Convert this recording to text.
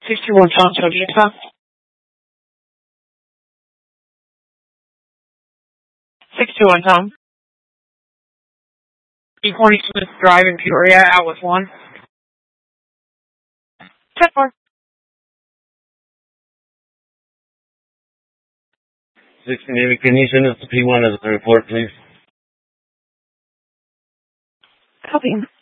61 Tom, Toyota. 61 Tom. E40 Smith Drive in Peoria, out with 1. 10-4. 60 Navy, can you send us the P1 as a report, please? Copy.